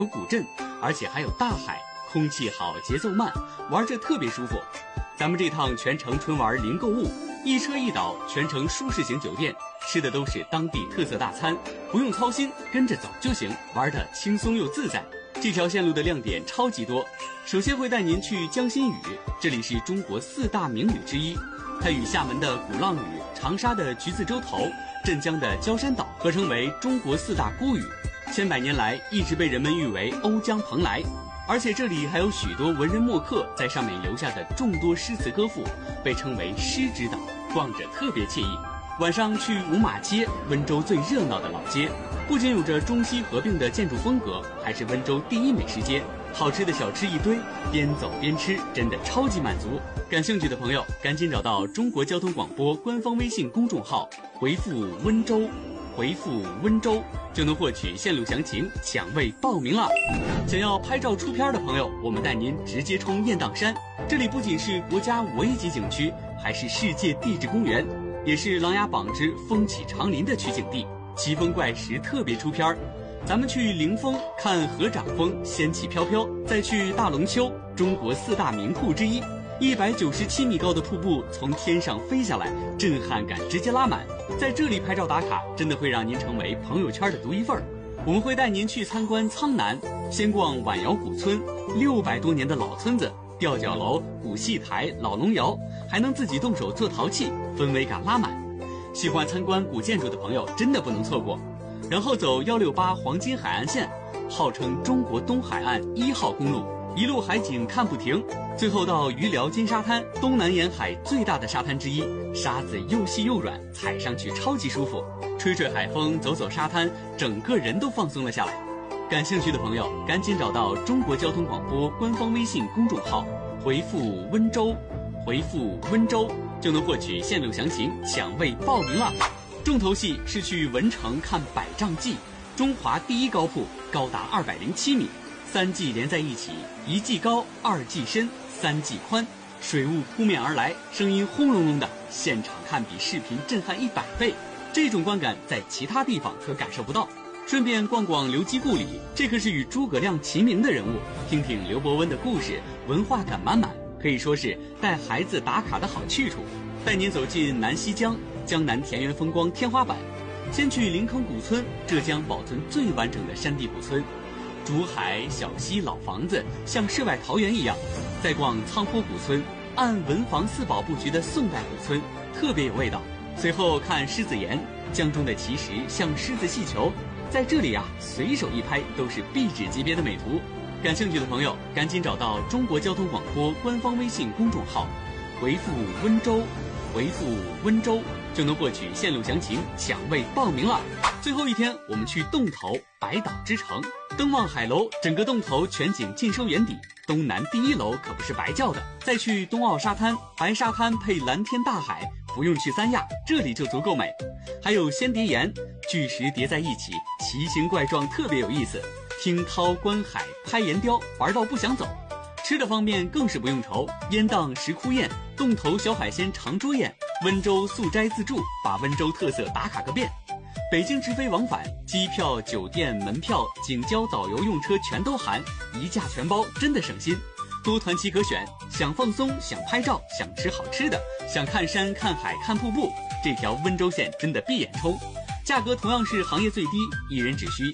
有古镇，而且还有大海，空气好，节奏慢，玩着特别舒服。咱们这趟全程春玩零购物，一车一岛，全程舒适型酒店，吃的都是当地特色大餐，不用操心，跟着走就行，玩得轻松又自在。这条线路的亮点超级多，首先会带您去江心屿，这里是中国4大名屿之一，它与厦门的鼓浪屿、长沙的橘子洲头、镇江的焦山岛合称为中国4大孤屿，千百年来一直被人们誉为瓯江蓬莱。而且这里还有许多文人墨客在上面留下的众多诗词歌赋，被称为诗之岛，逛着特别惬意。晚上去五马街，温州最热闹的老街，不仅有着中西合并的建筑风格，还是温州第1美食街，好吃的小吃一堆，边走边吃，真的超级满足。感兴趣的朋友赶紧找到中国交通广播官方微信公众号，回复温州，回复温州就能获取线路详情，抢位报名了。想要拍照出片的朋友，我们带您直接冲雁荡山，这里不仅是国家5A级景区，还是世界地质公园，也是琅琊榜之风起长林的取景地，奇峰怪石特别出片。咱们去灵峰看合掌峰仙气飘飘，再去大龙湫，中国4大名瀑之一，197米高的瀑布从天上飞下来，震撼感直接拉满。在这里拍照打卡，真的会让您成为朋友圈的独一份儿。我们会带您去参观苍南，先逛晚窑古村，600多年的老村子，吊脚楼、古戏台、老龙窑，还能自己动手做陶器，氛围感拉满。喜欢参观古建筑的朋友真的不能错过。然后走168黄金海岸线，号称中国东海岸1号公路，一路海景看不停。最后到余寮金沙滩，东南沿海最大的沙滩之一，沙子又细又软，踩上去超级舒服，吹吹海风，走走沙滩，整个人都放松了下来。感兴趣的朋友赶紧找到中国交通广播官方微信公众号，回复温州，回复温州就能获取线路详情，抢位报名了。重头戏是去文城看百丈祭，中华第1高瀑，高达207米，3髻连在一起，1髻高，2髻深，3髻宽，水雾扑面而来，声音轰隆隆的，现场看比视频震撼100倍，这种观感在其他地方可感受不到。顺便逛逛刘基故里，这可是与诸葛亮齐名的人物，听听刘伯温的故事，文化感满满，可以说是带孩子打卡的好去处。带您走进南溪江，江南田园风光天花板。先去临坑古村，浙江保存最完整的山地古村，竹海小溪老房子像世外桃源一样。再逛苍坡古村，按文房4宝布局的宋代古村，特别有味道。随后看狮子岩，江中的奇石像狮子戏球，在这里随手一拍都是壁纸级别的美图。感兴趣的朋友赶紧找到中国交通广播官方微信公众号，回复温州，回复温州就能获取线路详情，抢位报名了。最后一天我们去洞头百岛之城，登望海楼，整个洞头全景尽收眼底，东南第1楼可不是白叫的。再去东澳沙滩，白沙滩配蓝天大海，不用去三亚，这里就足够美。还有仙蝶岩，巨石叠在一起，奇形怪状，特别有意思。听涛观海，拍岩雕，玩到不想走。吃的方面更是不用愁，烟荡石窟宴，洞头小海鲜长桌宴，温州素斋自助，把温州特色打卡个遍。北京直飞往返，机票、酒店、门票、景交、导游用车全都含，一价全包，真的省心。多团期可选，想放松，想拍照，想吃好吃的，想看山、看海、看瀑布，这条温州线真的闭眼冲。价格同样是行业最低，一人只需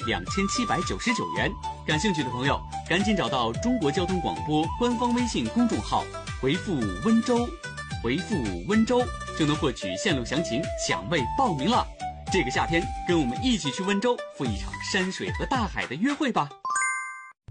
2799元。感兴趣的朋友赶紧找到中国交通广播官方微信公众号，回复温州，回复温州就能获取线路详情，抢位报名了。这个夏天跟我们一起去温州，赴一场山水和大海的约会吧。